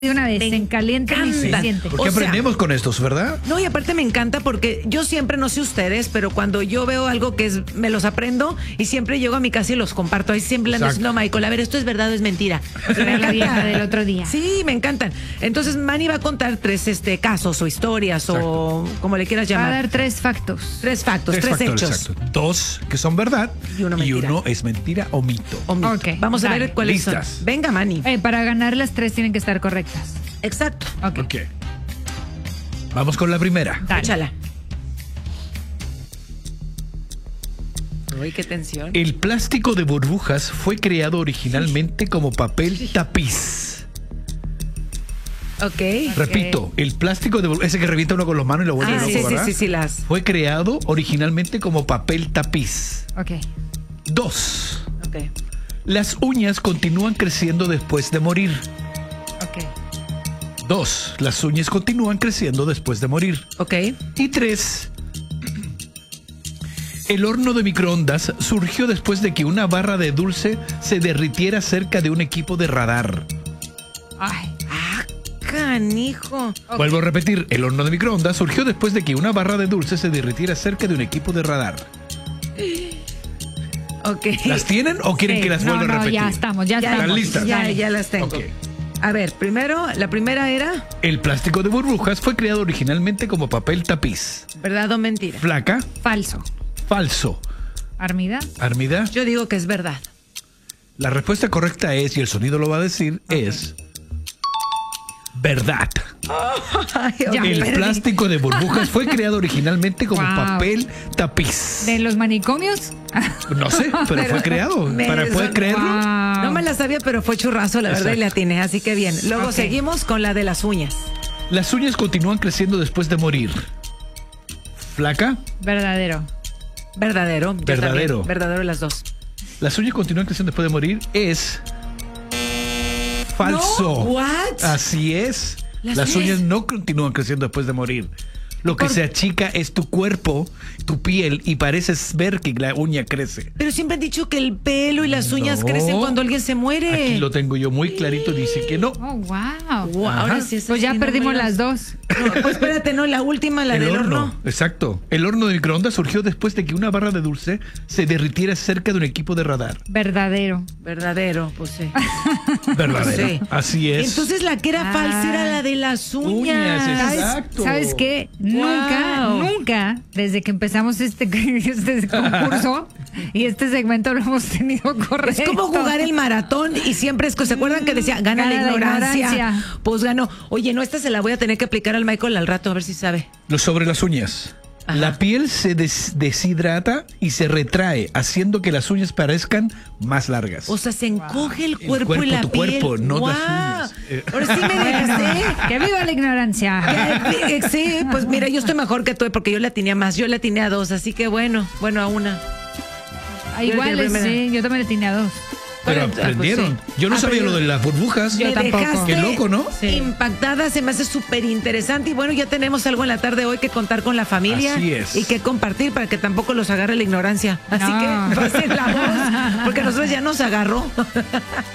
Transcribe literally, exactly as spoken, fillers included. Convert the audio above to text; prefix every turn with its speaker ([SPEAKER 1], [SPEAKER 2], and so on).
[SPEAKER 1] De una vez,
[SPEAKER 2] Me
[SPEAKER 1] en caliente y se
[SPEAKER 2] encanta.
[SPEAKER 1] siente.
[SPEAKER 3] Porque
[SPEAKER 2] O sea,
[SPEAKER 3] aprendemos con estos, ¿verdad?
[SPEAKER 2] No, y aparte me encanta porque yo siempre, no sé ustedes, pero cuando yo veo algo que es, me los aprendo y siempre llego a mi casa y los comparto. Ahí siempre le ando
[SPEAKER 3] Exacto.
[SPEAKER 2] diciendo a Michael, a ver, ¿esto es verdad o es mentira?
[SPEAKER 1] Era la vieja del otro día.
[SPEAKER 2] Sí, me encantan. Entonces, Manny va a contar tres este, casos o historias o como le quieras
[SPEAKER 1] Va a
[SPEAKER 2] llamar.
[SPEAKER 1] dar tres factos.
[SPEAKER 2] Tres factos, tres,
[SPEAKER 3] factores,
[SPEAKER 2] hechos.
[SPEAKER 3] exacto. Dos que son verdad
[SPEAKER 2] Y uno mentira.
[SPEAKER 3] uno es mentira o mito.
[SPEAKER 2] O mito.
[SPEAKER 1] Ok,
[SPEAKER 2] Vamos a
[SPEAKER 1] dale.
[SPEAKER 2] ver cuáles
[SPEAKER 3] Listas.
[SPEAKER 2] son. Venga, Manny.
[SPEAKER 1] Eh, para ganar las tres tienen que estar correctas.
[SPEAKER 2] Exacto.
[SPEAKER 1] Ok.
[SPEAKER 3] Ok. Vamos con la primera.
[SPEAKER 1] Dale.
[SPEAKER 2] Échala. Uy, qué tensión.
[SPEAKER 3] El plástico de burbujas fue creado originalmente como papel tapiz.
[SPEAKER 2] Ok.
[SPEAKER 3] Repito, el plástico de burbujas, ese que revienta uno con las manos y lo vuelve
[SPEAKER 2] Ah,
[SPEAKER 3] loco,
[SPEAKER 2] sí, sí,
[SPEAKER 3] ¿verdad?
[SPEAKER 2] sí, sí, las.
[SPEAKER 3] Fue creado originalmente como papel tapiz.
[SPEAKER 1] Ok.
[SPEAKER 3] Dos.
[SPEAKER 2] Ok.
[SPEAKER 3] Las uñas continúan creciendo después de morir.
[SPEAKER 1] Ok.
[SPEAKER 3] Dos. Las uñas continúan creciendo después de morir.
[SPEAKER 2] Ok.
[SPEAKER 3] Y tres. El horno de microondas surgió después de que una barra de dulce se derritiera cerca de un equipo de radar.
[SPEAKER 1] Ay.
[SPEAKER 2] Ah, canijo.
[SPEAKER 1] Ok.
[SPEAKER 3] Vuelvo a repetir, el horno de microondas surgió después de que una barra de dulce se derritiera cerca de un equipo de radar.
[SPEAKER 2] Ok.
[SPEAKER 3] ¿Las tienen o quieren
[SPEAKER 1] Sí.
[SPEAKER 3] que las
[SPEAKER 1] no,
[SPEAKER 3] vuelva a
[SPEAKER 1] no,
[SPEAKER 3] repetir?
[SPEAKER 1] ya estamos, ya,
[SPEAKER 2] Ya,
[SPEAKER 1] estamos.
[SPEAKER 3] ¿Están listas?
[SPEAKER 2] Ya,
[SPEAKER 1] Dale.
[SPEAKER 2] ya las tengo.
[SPEAKER 3] Ok.
[SPEAKER 2] A ver, primero, la primera era
[SPEAKER 3] El plástico de burbujas fue creado originalmente como papel tapiz.
[SPEAKER 2] verdad o mentira.
[SPEAKER 3] Flaca,
[SPEAKER 1] Falso.
[SPEAKER 3] falso.
[SPEAKER 1] Armida.
[SPEAKER 3] Armida,
[SPEAKER 2] Yo digo que es verdad.
[SPEAKER 3] la respuesta correcta es, y el sonido lo va a decir, es verdad.
[SPEAKER 2] Ay,
[SPEAKER 1] Ya.
[SPEAKER 3] El
[SPEAKER 2] perdí.
[SPEAKER 3] plástico de burbujas fue creado originalmente como
[SPEAKER 1] Wow.
[SPEAKER 3] papel tapiz.
[SPEAKER 1] ¿De los manicomios?
[SPEAKER 3] No sé, pero,
[SPEAKER 2] Pero
[SPEAKER 3] fue creado.
[SPEAKER 2] me
[SPEAKER 3] ¿Para
[SPEAKER 2] son-
[SPEAKER 3] puede creerlo?
[SPEAKER 1] Wow.
[SPEAKER 2] No me la sabía, pero fue churrazo, la verdad, y le
[SPEAKER 3] Exacto.
[SPEAKER 2] atiné, así que bien. Luego
[SPEAKER 1] Ok.
[SPEAKER 2] seguimos con la de las uñas.
[SPEAKER 3] Las uñas continúan creciendo después de morir. Flaca,
[SPEAKER 1] Verdadero.
[SPEAKER 2] Verdadero. yo
[SPEAKER 3] Verdadero.
[SPEAKER 2] también. Verdadero las dos.
[SPEAKER 3] las uñas continúan creciendo después de morir es falso.
[SPEAKER 2] No, what?
[SPEAKER 3] Así es.
[SPEAKER 2] Las
[SPEAKER 3] Las,
[SPEAKER 2] uñas-
[SPEAKER 3] uñas no continúan creciendo después de morir. Lo que
[SPEAKER 2] Por-
[SPEAKER 3] se achica es tu cuerpo, tu piel, y pareces ver que la uña crece.
[SPEAKER 2] Pero siempre han dicho que el pelo y las uñas
[SPEAKER 3] No.
[SPEAKER 2] crecen cuando alguien se muere.
[SPEAKER 3] Aquí lo tengo yo muy clarito, dice que no.
[SPEAKER 1] Oh, wow.
[SPEAKER 2] Wow, ahora
[SPEAKER 3] Ajá.
[SPEAKER 2] sí es
[SPEAKER 1] Pues
[SPEAKER 2] así,
[SPEAKER 1] ya
[SPEAKER 2] no
[SPEAKER 1] perdimos
[SPEAKER 2] me
[SPEAKER 1] las
[SPEAKER 2] digas.
[SPEAKER 1] dos.
[SPEAKER 2] No, pues espérate, no, la última, la
[SPEAKER 3] El
[SPEAKER 2] del
[SPEAKER 3] horno,
[SPEAKER 2] horno.
[SPEAKER 3] exacto. El horno de microondas surgió después de que una barra de dulce se derritiera cerca de un equipo de radar.
[SPEAKER 1] Verdadero.
[SPEAKER 2] Verdadero, pues sí.
[SPEAKER 3] Verdadero.
[SPEAKER 2] Sí.
[SPEAKER 3] Así es.
[SPEAKER 2] Entonces la que era
[SPEAKER 1] Ah.
[SPEAKER 2] falsa era la de las uñas.
[SPEAKER 3] Uñas,
[SPEAKER 1] ¿Sabes,
[SPEAKER 3] exacto.
[SPEAKER 1] ¿Sabes qué? Nunca,
[SPEAKER 2] Wow.
[SPEAKER 1] nunca, desde que empezamos este, este concurso y este segmento lo hemos tenido correcto.
[SPEAKER 2] Es como jugar el maratón y siempre es que se acuerdan que decía gana,
[SPEAKER 1] Gana
[SPEAKER 2] la,
[SPEAKER 1] la
[SPEAKER 2] ignorancia.
[SPEAKER 1] ignorancia.
[SPEAKER 2] Pues ganó. Oye, no, esta se la voy a tener que aplicar al Michael al rato a ver si sabe.
[SPEAKER 3] Lo sobre las uñas.
[SPEAKER 2] Ajá.
[SPEAKER 3] La piel se des- deshidrata y se retrae, haciendo que las uñas parezcan más largas.
[SPEAKER 2] O sea, se encoge el
[SPEAKER 3] El
[SPEAKER 2] cuerpo,
[SPEAKER 3] cuerpo,
[SPEAKER 2] y la
[SPEAKER 3] tu
[SPEAKER 2] piel.
[SPEAKER 3] cuerpo, no
[SPEAKER 2] Guau.
[SPEAKER 3] las uñas. Eh.
[SPEAKER 2] Ahora sí me dejaste.
[SPEAKER 1] ¡Que viva la ignorancia!
[SPEAKER 2] Eh, eh, Sí, pues mira, yo estoy mejor que tú eh, porque yo la tenía más. Yo la tenía a dos, así que bueno, bueno, a una.
[SPEAKER 1] Ah, igual,
[SPEAKER 2] Yo la primera.
[SPEAKER 1] sí, yo también le tenía dos.
[SPEAKER 3] Pero
[SPEAKER 2] Bueno,
[SPEAKER 3] aprendieron.
[SPEAKER 2] pues sí.
[SPEAKER 3] Yo no sabía
[SPEAKER 2] Aprendieron.
[SPEAKER 3] lo de las burbujas.
[SPEAKER 1] Yo
[SPEAKER 2] Me
[SPEAKER 1] tampoco.
[SPEAKER 2] dejaste
[SPEAKER 3] Qué loco, ¿no?
[SPEAKER 1] Sí.
[SPEAKER 2] impactada, se me hace súper interesante y bueno, ya tenemos algo en la tarde hoy que contar con la familia
[SPEAKER 3] Así es.
[SPEAKER 2] y que compartir para que tampoco los agarre la ignorancia. Así
[SPEAKER 1] No.
[SPEAKER 2] que pasen la voz, porque a nosotros ya nos agarró.